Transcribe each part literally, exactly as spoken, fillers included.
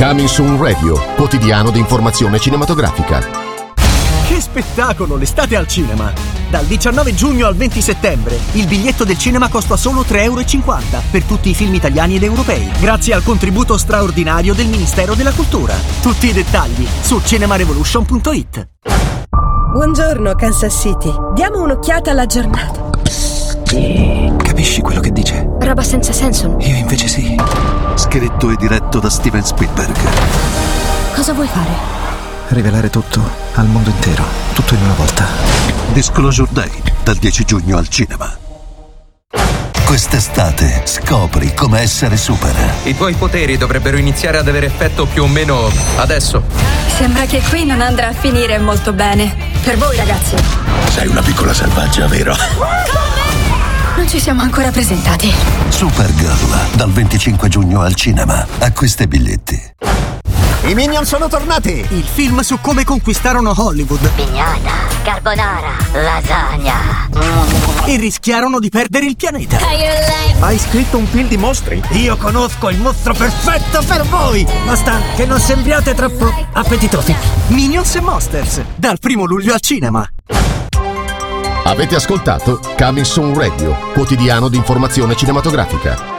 Coming Soon Radio, quotidiano di informazione cinematografica. Che spettacolo, l'estate al cinema! Dal diciannove giugno al venti settembre il biglietto del cinema costa solo tre e cinquanta euro per tutti i film italiani ed europei, grazie al contributo straordinario del Ministero della Cultura. Tutti i dettagli su cinemarevolution punto it. Buongiorno Kansas City, diamo un'occhiata alla giornata. Capisci quello che dice? Roba senza senso. Io invece sì. Scritto e diretto da Steven Spielberg. Cosa vuoi fare? Rivelare tutto al mondo intero, tutto in una volta. Disclosure Day, dal dieci giugno al cinema. Quest'estate scopri come essere super. I tuoi poteri dovrebbero iniziare ad avere effetto più o meno adesso. Sembra che qui non andrà a finire molto bene. Per voi ragazzi. Sei una piccola selvaggia, vero? Non ci siamo ancora presentati. Supergirl, dal venticinque giugno al cinema. Acquista i biglietti. I Minion sono tornati! Il film su come conquistarono Hollywood. Pignata, carbonara, lasagna. E rischiarono di perdere il pianeta. Hai scritto un film di mostri? Io conosco il mostro perfetto per voi! Basta che non sembriate troppo appetitosi. Minions e Monsters, dal primo luglio al cinema. Avete ascoltato Coming Soon Radio, quotidiano di informazione cinematografica.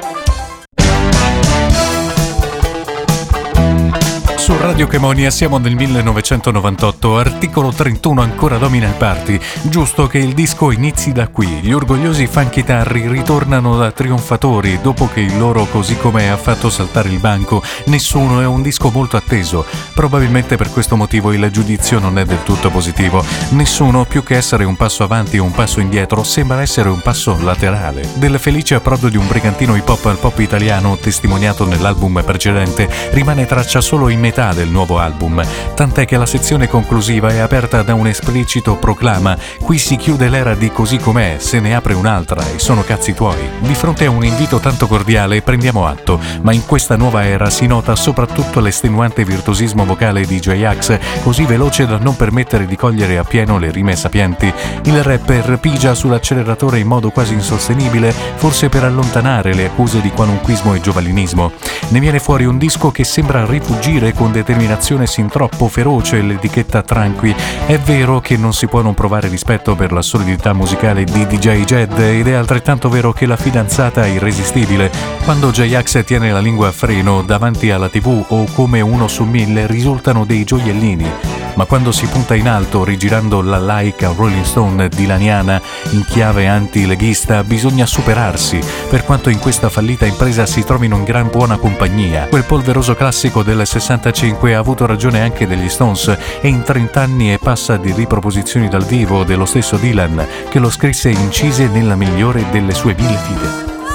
Su Radio Chemonia siamo nel millenovecentonovantotto, articolo trentuno ancora domina il party. Giusto che il disco inizi da qui. Gli orgogliosi funchitarri ritornano da trionfatori dopo che il loro Così com'è ha fatto saltare il banco. Nessuno è un disco molto atteso. Probabilmente per questo motivo il giudizio non è del tutto positivo. Nessuno, più che essere un passo avanti o un passo indietro, sembra essere un passo laterale. Del felice approdo di un brigantino hip hop al pop italiano testimoniato nell'album precedente rimane traccia solo in metà del nuovo album, tant'è che la sezione conclusiva è aperta da un esplicito proclama: qui si chiude l'era di Così com'è, se ne apre un'altra e sono cazzi tuoi. Di fronte a un invito tanto cordiale prendiamo atto, ma in questa nuova era si nota soprattutto l'estenuante virtuosismo vocale di J-Ax, così veloce da non permettere di cogliere appieno le rime sapienti. Il rapper pigia sull'acceleratore in modo quasi insostenibile, forse per allontanare le accuse di qualunquismo e giovalinismo. Ne viene fuori un disco che sembra rifugire con determinazione sin troppo feroce l'etichetta tranqui. È vero che non si può non provare rispetto per la solidità musicale di D J Jed ed è altrettanto vero che la fidanzata è irresistibile. Quando J-Ax tiene la lingua a freno davanti alla tivù o come uno su mille risultano dei gioiellini. Ma quando si punta in alto rigirando la like a Rolling Stone dilaniana in chiave antileghista bisogna superarsi, per quanto in questa fallita impresa si trovino in gran buona compagnia. Quel polveroso classico del sessantacinque ha avuto ragione anche degli Stones e in trent'anni e passa di riproposizioni dal vivo dello stesso Dylan che lo scrisse e incise nella migliore delle sue mille fide.